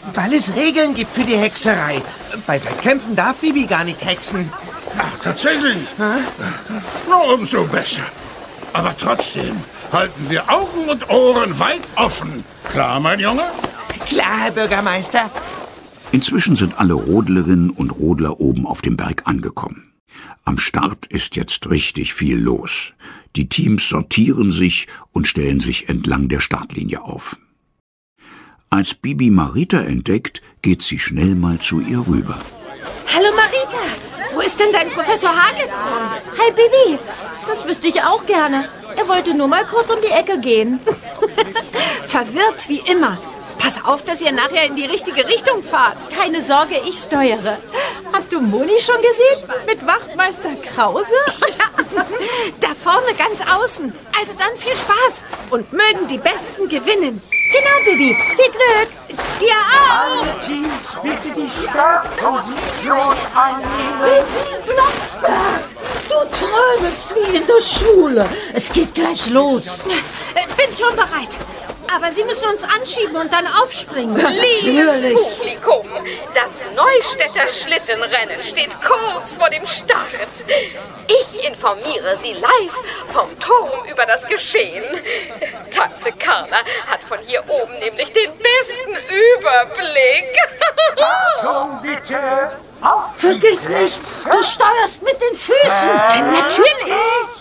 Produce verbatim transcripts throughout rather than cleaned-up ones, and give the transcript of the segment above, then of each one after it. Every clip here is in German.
Weil es Regeln gibt für die Hexerei. Bei Wettkämpfen darf Bibi gar nicht hexen. Ach, tatsächlich? Hä? Na, umso besser. Aber trotzdem halten wir Augen und Ohren weit offen. Klar, mein Junge? Klar, Herr Bürgermeister. Inzwischen sind alle Rodlerinnen und Rodler oben auf dem Berg angekommen. Am Start ist jetzt richtig viel los. Die Teams sortieren sich und stellen sich entlang der Startlinie auf. Als Bibi Marita entdeckt, geht sie schnell mal zu ihr rüber. Hallo Marita, wo ist denn dein Professor Hagelkorn? Hi Bibi, das wüsste ich auch gerne. Er wollte nur mal kurz um die Ecke gehen. Verwirrt wie immer. Pass auf, dass ihr nachher in die richtige Richtung fahrt. Keine Sorge, ich steuere. Hast du Moni schon gesehen? Mit Wachtmeister Krause? Da vorne ganz außen. Also dann viel Spaß. Und mögen die Besten gewinnen. Genau, Bibi. Viel Glück. Dir auch. Alle Teams bitte die Startposition einnehmen. Bibi Blocksberg, du trödelst wie in der Schule. Es geht gleich los. Bin schon bereit. Aber Sie müssen uns anschieben und dann aufspringen. Liebes Publikum, das Neustädter Schlittenrennen steht kurz vor dem Start. Ich informiere Sie live vom Turm über das Geschehen. Tante Carla hat von hier oben nämlich den besten Überblick. Achtung bitte! Auf Vergiss nicht, du steuerst mit den Füßen. Äh, Natürlich.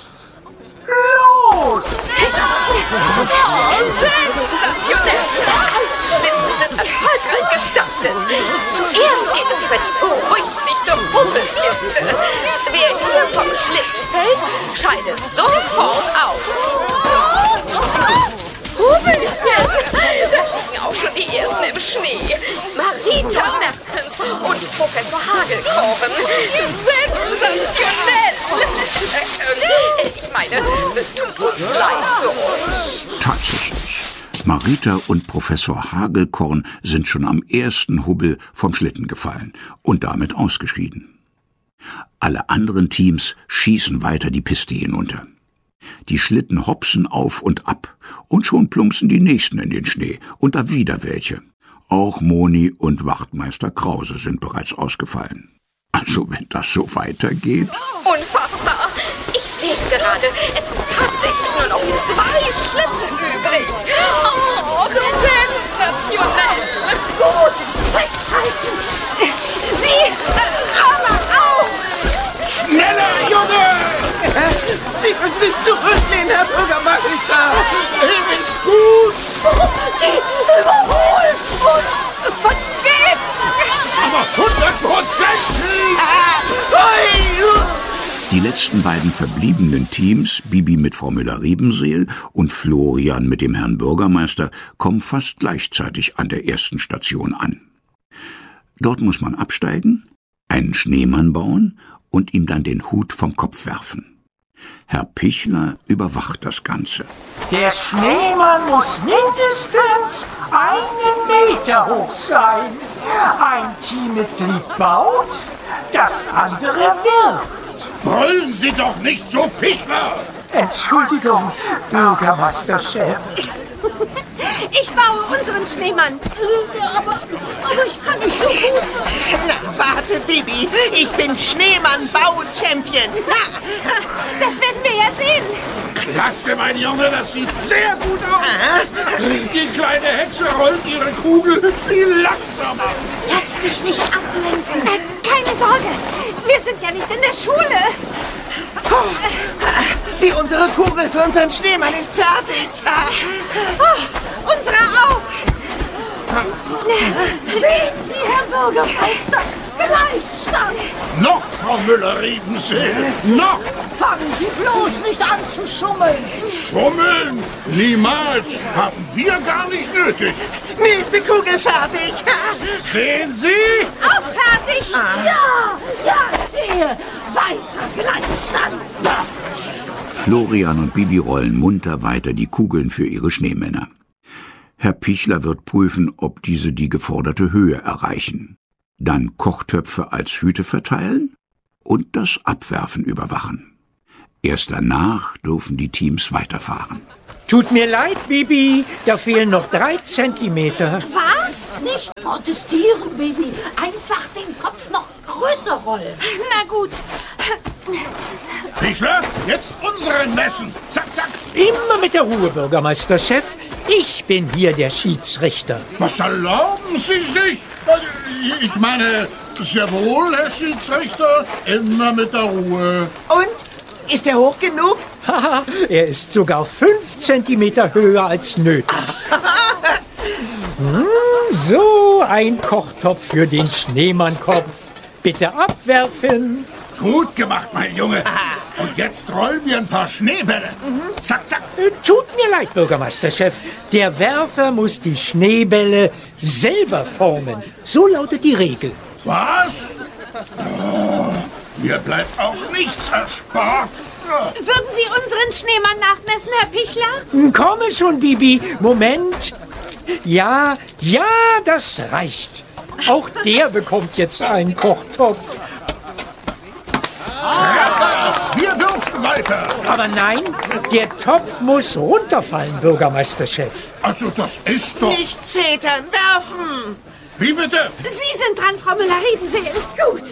Los! Oh, sensationell! Alle Schlitten sind erfolgreich gestartet. Zuerst geht es über die berüchtigte Hubbelpiste. Wer hier vom Schlitten fällt, scheidet sofort aus. Hubbelchen! Da liegen auch schon die Ersten im Schnee. Marita Mertens und Professor Hagelkorn. Sensationell! Ich meine, tut uns leid für euch. Tatsächlich. Marita und Professor Hagelkorn sind schon am ersten Hubbel vom Schlitten gefallen und damit ausgeschieden. Alle anderen Teams schießen weiter die Piste hinunter. Die Schlitten hopsen auf und ab und schon plumpsen die nächsten in den Schnee und da wieder welche. Auch Moni und Wachtmeister Krause sind bereits ausgefallen. Also wenn das so weitergeht... Unfassbar! Ich sehe gerade, es sind tatsächlich nur noch zwei Schlitten übrig. Oh, sensationell! Gut, festhalten! Sie, aber auch! Schneller, Junge! Sie müssen sich zurücklehnen, Herr Bürgermeister. Er ist gut! Die überholen uns! Von wem? Aber hundertprozentig! Die letzten beiden verbliebenen Teams, Bibi mit Frau Müller-Riebenseel und Florian mit dem Herrn Bürgermeister, kommen fast gleichzeitig an der ersten Station an. Dort muss man absteigen, einen Schneemann bauen und ihm dann den Hut vom Kopf werfen. Herr Pichler überwacht das Ganze. Der Schneemann muss mindestens einen Meter hoch sein. Ein Teammitglied baut, das andere wirft. Brüllen Sie doch nicht so, Pichler! Entschuldigung, Bürgermeisterchef. Ich baue unseren Schneemann. Aber, aber ich kann nicht so gut. Na, warte, Bibi. Ich bin Schneemann-Bau-Champion. Das werden wir ja sehen. Klasse, mein Junge, das sieht sehr gut aus. Die kleine Hexe rollt ihre Kugel viel langsamer. Lass dich nicht ablenken. Äh, keine Sorge, wir sind ja nicht in der Schule. Die untere Kugel für unseren Schneemann ist fertig. Oh, unsere auch. Sehen Sie, Herr Bürgermeister, Gleichstand. Noch, Frau Müller-Riebenseel, noch! Fangen Sie bloß nicht an zu schummeln. Schummeln? Niemals! Haben wir gar nicht nötig. Nächste Kugel fertig. Sehen Sie? Auch fertig. Ja, ja, ich sehe. Weiter Gleichstand. Florian und Bibi rollen munter weiter die Kugeln für ihre Schneemänner. Herr Pichler wird prüfen, ob diese die geforderte Höhe erreichen. Dann Kochtöpfe als Hüte verteilen und das Abwerfen überwachen. Erst danach dürfen die Teams weiterfahren. Tut mir leid, Bibi, da fehlen noch drei Zentimeter. Was? Jetzt nicht protestieren, Baby. Einfach den Kopf noch größer rollen. Na gut. Fischler, jetzt unseren Messen. Zack, zack. Immer mit der Ruhe, Bürgermeisterchef. Ich bin hier der Schiedsrichter. Was erlauben Sie sich? Ich meine, sehr wohl, Herr Schiedsrichter. Immer mit der Ruhe. Und? Ist er hoch genug? Haha, er ist sogar fünf Zentimeter höher als nötig. Hm, so, ein Kochtopf für den Schneemannkopf. Bitte abwerfen. Gut gemacht, mein Junge. Und jetzt rollen wir ein paar Schneebälle. Zack, zack. Äh, Tut mir leid, Bürgermeisterchef. Der Werfer muss die Schneebälle selber formen. So lautet die Regel. Was? Oh, mir bleibt auch nichts erspart. Würden Sie unseren Schneemann nachmessen, Herr Pichler? Komme schon, Bibi. Moment. Ja, ja, das reicht. Auch der bekommt jetzt einen Kochtopf. Wir dürfen weiter. Aber nein, der Topf muss runterfallen, Bürgermeisterchef. Also das ist doch... Nicht zetern, werfen! Wie bitte? Sie sind dran, Frau Müller-Riebenseel. Gut.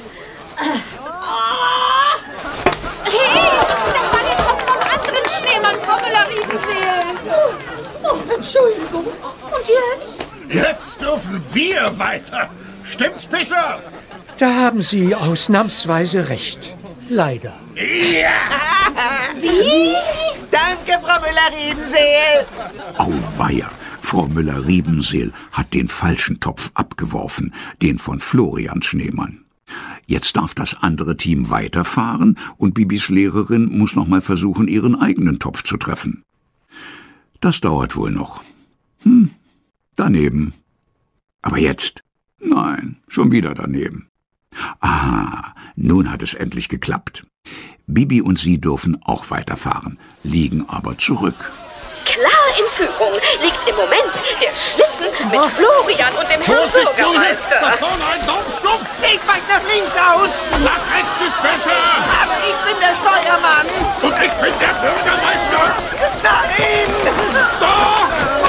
Hey, das war der Topf vom anderen Schneemann, Frau Müller-Riebenseel. Oh, oh, Entschuldigung. Und jetzt? Jetzt dürfen wir weiter. Stimmt's, Pichler? Da haben Sie ausnahmsweise recht. Leider. Ja! Wie? Danke, Frau Müller-Riebenseel. Auweia, Frau Müller-Riebenseel hat den falschen Topf abgeworfen, den von Florian Schneemann. Jetzt darf das andere Team weiterfahren und Bibis Lehrerin muss noch mal versuchen, ihren eigenen Topf zu treffen. Das dauert wohl noch. Hm, daneben. Aber jetzt? Nein, schon wieder daneben. Ah, nun hat es endlich geklappt. Bibi und sie dürfen auch weiterfahren, liegen aber zurück. Klar in Führung liegt im Moment der Schlitten mit Florian und dem Herrn Vorsicht, Junge! Bürgermeister. Da vorne ein Baumstumpf! Ich weich nach links aus. Nach rechts ist besser! Aber ich bin der Steuermann. Und ich bin der Bürgermeister! Nein! Doch!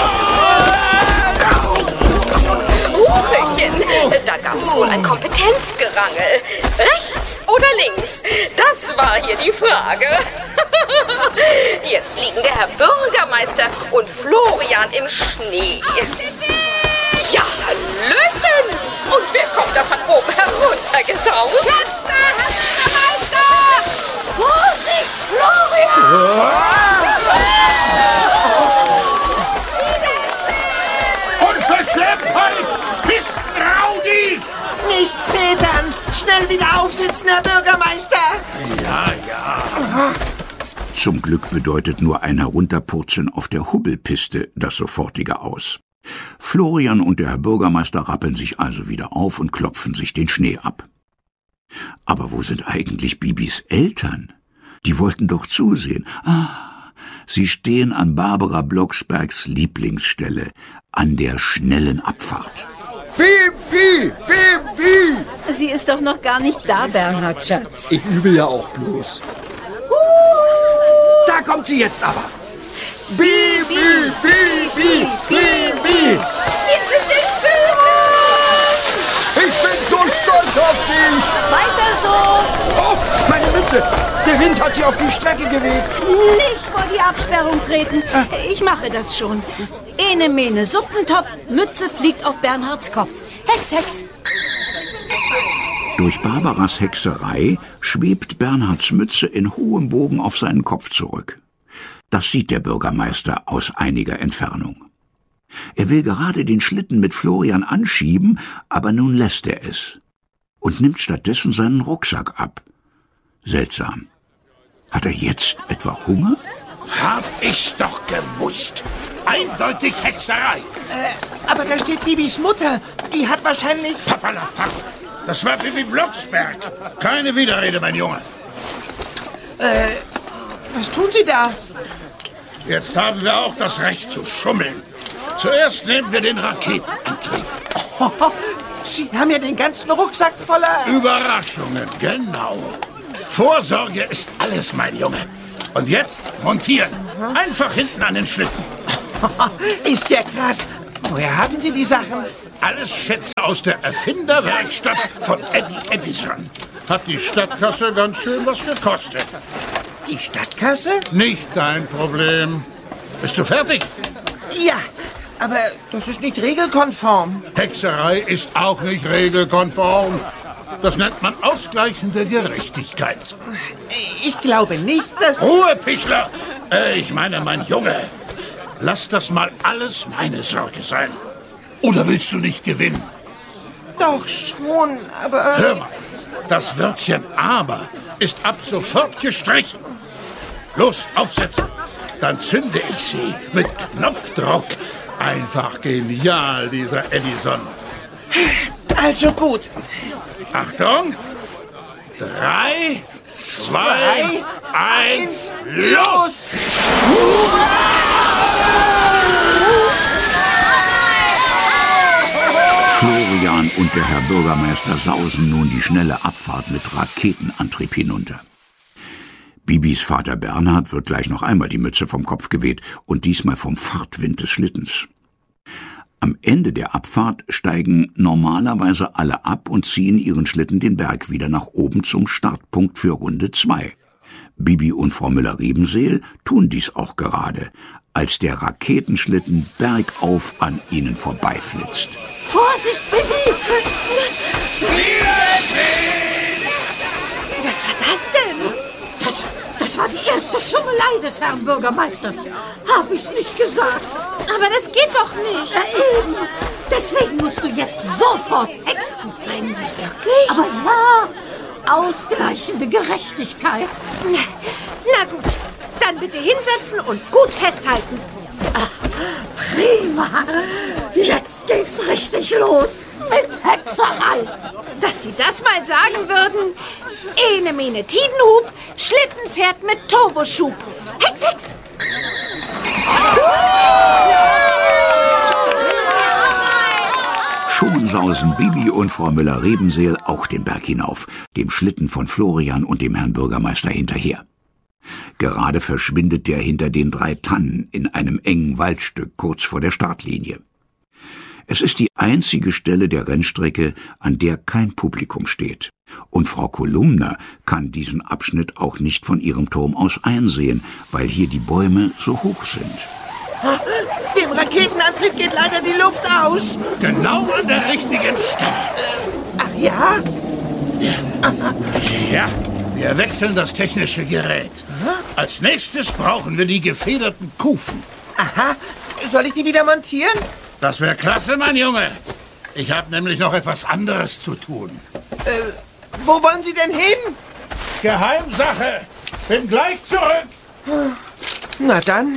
Huchelchen, da gab es wohl ein Kompetenzgerangel. Rechts oder links? Das war hier die Frage. Jetzt liegen der Herr Bürgermeister und Florian im Schnee. Ja, Hallöchen! Und wer kommt da von oben heruntergesaust? Jetzt da, Herr Bürgermeister! Vorsicht, Florian! Unverschämtheit! Pistenraudis! Nicht zetern! Schnell wieder aufsitzen, Herr Bürgermeister! Ja, ja. Zum Glück bedeutet nur ein Herunterpurzeln auf der Hubbelpiste das sofortige Aus. Florian und der Herr Bürgermeister rappeln sich also wieder auf und klopfen sich den Schnee ab. Aber wo sind eigentlich Bibis Eltern? Die wollten doch zusehen. Ah, sie stehen an Barbara Blocksbergs Lieblingsstelle, an der schnellen Abfahrt. Bibi! Bibi! Sie ist doch noch gar nicht da, Bernhard, Schatz. Ich übe ja auch bloß. Da kommt sie jetzt aber. Bibi! Bibi! Bibi! Wir sind in Führung! Ich bin so stolz auf dich! Weiter so! Oh, meine Mütze! Der Wind hat sie auf die Strecke geweht. Nicht vor die Absperrung treten. Ich mache das schon. Ene, mene, Suppentopf, Mütze fliegt auf Bernhards Kopf. Hex, Hex. Durch Barbaras Hexerei schwebt Bernhards Mütze in hohem Bogen auf seinen Kopf zurück. Das sieht der Bürgermeister aus einiger Entfernung. Er will gerade den Schlitten mit Florian anschieben, aber nun lässt er es und nimmt stattdessen seinen Rucksack ab. Seltsam. Hat er jetzt etwa Hunger? Hab ich doch gewusst. Eindeutig Hexerei. Äh, aber da steht Bibis Mutter. Die hat wahrscheinlich... Papperlapapp. Das war Bibi Blocksberg. Keine Widerrede, mein Junge. Äh, was tun Sie da? Jetzt haben wir auch das Recht zu schummeln. Zuerst nehmen wir den Raketenantrieb. Oh, Sie haben ja den ganzen Rucksack voller... Überraschungen, genau. Vorsorge ist alles, mein Junge. Und jetzt montieren. Einfach hinten an den Schlitten. Ist ja krass. Woher haben Sie die Sachen? Alles Schätze aus der Erfinderwerkstatt von Eddie Edison. Hat die Stadtkasse ganz schön was gekostet. Die Stadtkasse? Nicht dein Problem. Bist du fertig? Ja, aber das ist nicht regelkonform. Hexerei ist auch nicht regelkonform. Das nennt man ausgleichende Gerechtigkeit. Ich glaube nicht, dass... Ruhe, Pichler! Äh, ich meine, mein Junge. Lass das mal alles meine Sorge sein. Oder willst du nicht gewinnen? Doch schon, aber... Hör mal, das Wörtchen aber ist ab sofort gestrichen. Los, aufsetzen. Dann zünde ich sie mit Knopfdruck. Einfach genial, dieser Edison. Also gut. Achtung. Drei, zwei, eins, los! Florian und der Herr Bürgermeister sausen nun die schnelle Abfahrt mit Raketenantrieb hinunter. Bibis Vater Bernhard wird gleich noch einmal die Mütze vom Kopf geweht und diesmal vom Fahrtwind des Schlittens. Am Ende der Abfahrt steigen normalerweise alle ab und ziehen ihren Schlitten den Berg wieder nach oben zum Startpunkt für Runde zwei. Bibi und Frau Müller-Riebenseel tun dies auch gerade, als der Raketenschlitten bergauf an ihnen vorbeiflitzt. Vorsicht, Bibi! Was war das denn? Das, das war die erste Schummelei des Herrn Bürgermeisters. Hab ich's nicht gesagt? Aber das geht doch nicht. Ja, eben. Deswegen musst du jetzt sofort hexen. Meinen Sie wirklich? Aber ja, ausgleichende Gerechtigkeit. Na gut, dann bitte hinsetzen und gut festhalten. Ach, prima. Jetzt geht's richtig los mit Hexerei. Dass Sie das mal sagen würden. Ene mene Tidenhub, Schlitten fährt mit Turboschub. Hex, Hex! Schon sausen Bibi und Frau Müller-Rebenseel auch den Berg hinauf, dem Schlitten von Florian und dem Herrn Bürgermeister hinterher. Gerade verschwindet der hinter den drei Tannen in einem engen Waldstück kurz vor der Startlinie. Es ist die einzige Stelle der Rennstrecke, an der kein Publikum steht. Und Frau Kolumna kann diesen Abschnitt auch nicht von ihrem Turm aus einsehen, weil hier die Bäume so hoch sind. Dem Raketenantrieb geht leider die Luft aus. Genau an der richtigen Stelle. Ach ja? Ja, wir wechseln das technische Gerät. Als nächstes brauchen wir die gefederten Kufen. Aha, soll ich die wieder montieren? Das wäre klasse, mein Junge. Ich habe nämlich noch etwas anderes zu tun. Äh, wo wollen Sie denn hin? Geheimsache. Bin gleich zurück. Na dann.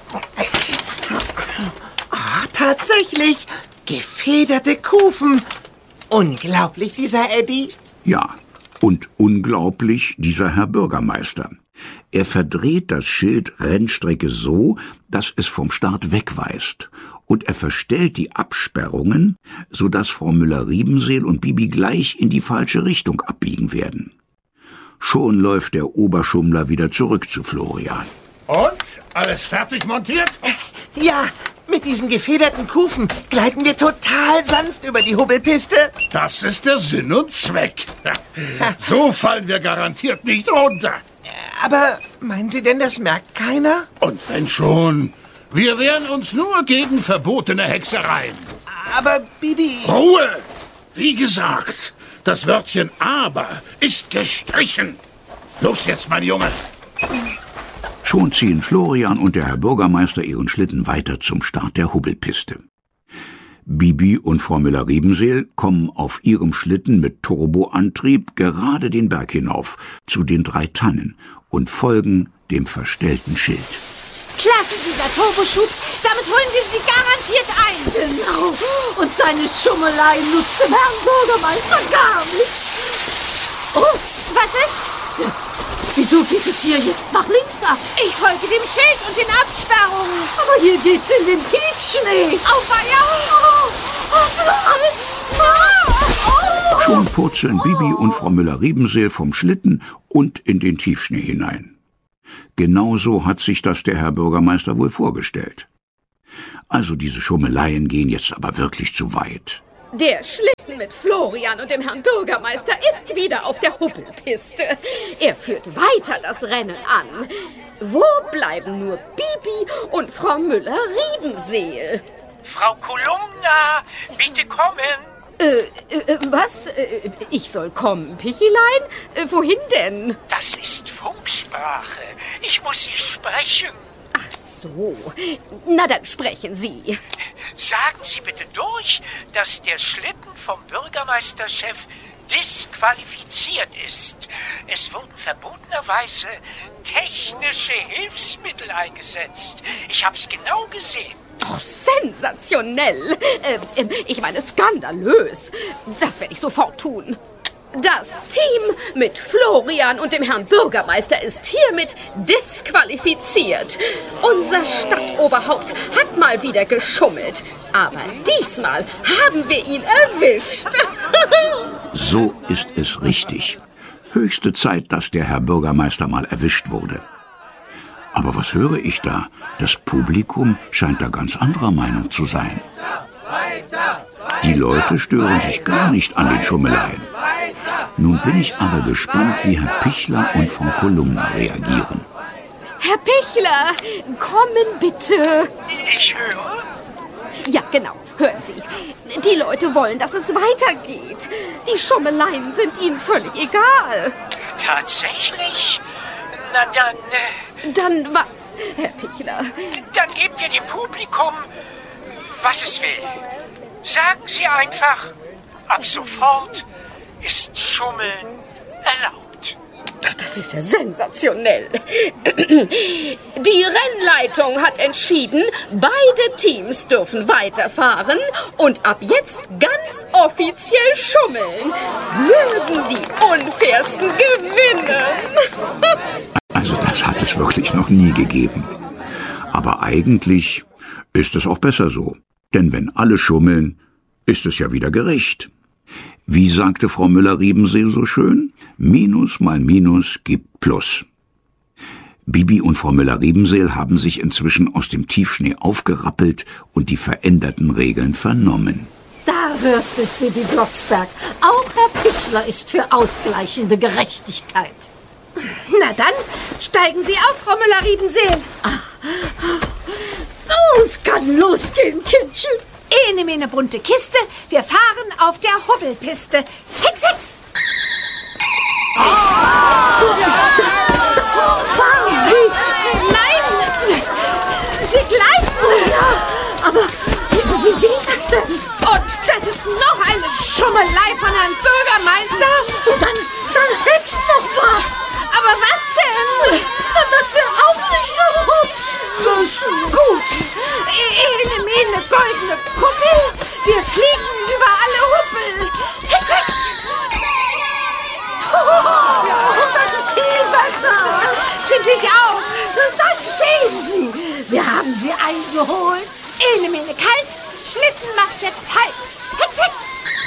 Ah, tatsächlich. Gefederte Kufen. Unglaublich, dieser Eddie. Ja, und unglaublich dieser Herr Bürgermeister. Er verdreht das Schild Rennstrecke so, dass es vom Start wegweist. Und er verstellt die Absperrungen, sodass Frau Müller-Riebenseel und Bibi gleich in die falsche Richtung abbiegen werden. Schon läuft der Oberschummler wieder zurück zu Florian. Und? Alles fertig montiert? Ja, mit diesen gefederten Kufen gleiten wir total sanft über die Hubbelpiste. Das ist der Sinn und Zweck. So fallen wir garantiert nicht runter. Aber meinen Sie denn, das merkt keiner? Und wenn schon, wir wehren uns nur gegen verbotene Hexereien. Aber Bibi... Ruhe! Wie gesagt, das Wörtchen aber ist gestrichen. Los jetzt, mein Junge. Schon ziehen Florian und der Herr Bürgermeister ihren Schlitten weiter zum Start der Hubbelpiste. Bibi und Frau Müller-Riebenseel kommen auf ihrem Schlitten mit Turboantrieb gerade den Berg hinauf, zu den drei Tannen, und folgen dem verstellten Schild. Klasse, dieser Turboschub. Damit holen wir sie garantiert ein. Genau. Und seine Schummelei nutzt dem Herrn Bürgermeister gar nichts. Oh, was ist? Wieso geht es hier jetzt nach links ab? Ich folge dem Schild und den Absperrungen. Aber hier geht's in den Tiefschnee. Auf Eier! Schon purzeln Bibi und Frau Müller-Riebenseel vom Schlitten und in den Tiefschnee hinein. Genauso hat sich das der Herr Bürgermeister wohl vorgestellt. Also diese Schummeleien gehen jetzt aber wirklich zu weit. Der Schlitten mit Florian und dem Herrn Bürgermeister ist wieder auf der Hubbelpiste. Er führt weiter das Rennen an. Wo bleiben nur Bibi und Frau Müller-Riebenseel? Frau Kolumna, bitte kommen. Äh, äh, was? Äh, ich soll kommen, Pichilein? Äh, wohin denn? Das ist Funksprache. Ich muss Sie sprechen. Ach so. Na, dann sprechen Sie. Sagen Sie bitte durch, dass der Schlitten vom Bürgermeisterchef disqualifiziert ist. Es wurden verbotenerweise technische Hilfsmittel eingesetzt. Ich hab's genau gesehen. Oh, sensationell. Äh, äh, ich meine, skandalös. Das werde ich sofort tun. Das Team mit Florian und dem Herrn Bürgermeister ist hiermit disqualifiziert. Unser Stadtoberhaupt hat mal wieder geschummelt. Aber diesmal haben wir ihn erwischt. So ist es richtig. Höchste Zeit, dass der Herr Bürgermeister mal erwischt wurde. Aber was höre ich da? Das Publikum scheint da ganz anderer Meinung zu sein. Die Leute stören sich gar nicht an den Schummeleien. Nun bin ich aber gespannt, wie Herr Pichler und Frau Kolumna reagieren. Herr Pichler, kommen bitte. Ich höre. Ja, genau. Hören Sie. Die Leute wollen, dass es weitergeht. Die Schummeleien sind ihnen völlig egal. Tatsächlich? Na dann... Äh, dann was, Herr Pichler? Dann geben wir dem Publikum, was es will. Sagen Sie einfach, ab sofort ist Schummeln erlaubt. Das ist ja sensationell. Die Rennleitung hat entschieden, beide Teams dürfen weiterfahren und ab jetzt ganz offiziell schummeln. Mögen die Unfairsten gewinnen. Also das hat es wirklich noch nie gegeben. Aber eigentlich ist es auch besser so. Denn wenn alle schummeln, ist es ja wieder gerecht. Wie sagte Frau Müller-Riebenseel so schön? Minus mal Minus gibt Plus. Bibi und Frau Müller-Riebenseel haben sich inzwischen aus dem Tiefschnee aufgerappelt und die veränderten Regeln vernommen. Da hörst du es, Bibi Blocksberg. Auch Herr Pichler ist für ausgleichende Gerechtigkeit. Na dann, steigen Sie auf, Frau Müller-Riebenseel. So, es kann losgehen, Kindchen. Ene, mene, bunte Kiste. Wir fahren auf der Hubbelpiste. Hex, hex. Fahren Sie. Nein, Sie gleiten. Ja, aber wie, wie geht das denn? Und das ist noch eine Schummelei von Herrn Bürgermeister. Und dann, dann hext doch mal. Aber was denn? Dass wir auch nicht so hupfen. Das ist gut. Ene, mene, goldene Kuppel. Wir fliegen über alle Huppel. Hex, hex. Oh, das ist viel besser. Finde ich auch. Da stehen Sie. Wir haben Sie eingeholt. Ene, mene, kalt. Schlitten macht jetzt Halt. Hex, hex.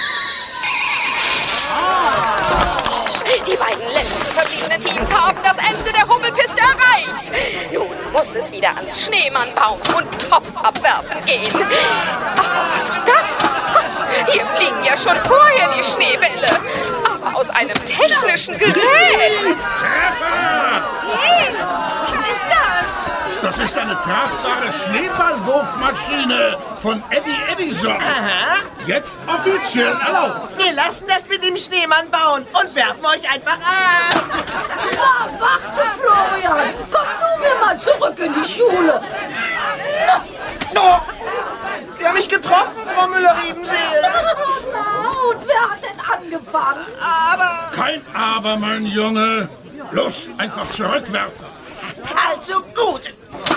Die beiden letzten verbliebenen Teams haben das Ende der Hubbelpiste erreicht. Nun muss es wieder ans Schneemannbauen und Topf abwerfen gehen. Aber was ist das? Hier fliegen ja schon vorher die Schneebälle. Aber aus einem technischen Gerät. Treffer! Hey, was ist das? Das ist eine tragbare Schneeballwurfmaschine von Eddie Edison. Aha. Jetzt offiziell erlaubt. Wir lassen das mit dem Schneemann bauen und werfen euch einfach an. Na, warte, Florian. Komm du mir mal zurück in die Schule. Oh, Sie haben mich getroffen, Frau Müller-Riebenseel. Und wer hat denn angefangen? Aber... Kein Aber, mein Junge. Los, einfach zurückwerfen. Also gut.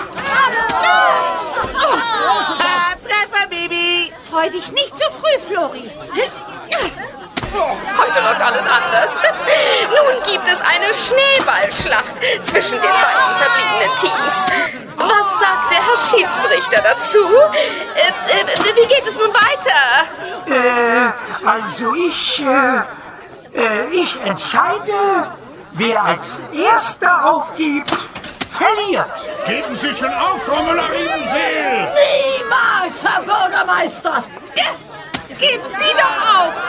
Oh, ah, Treffer, Baby. Freu dich nicht zu früh, Flori. Heute läuft alles anders. Nun gibt es eine Schneeballschlacht zwischen den beiden verbliebenen Teams. Was sagt der Herr Schiedsrichter dazu? Äh, äh, wie geht es nun weiter? Äh, also ich, äh, äh, ich entscheide, wer als Erster aufgibt, verliert. Geben Sie schon auf, Frau Müller-Riebenseel! Niemals, Herr Bürgermeister! Geben Sie doch auf!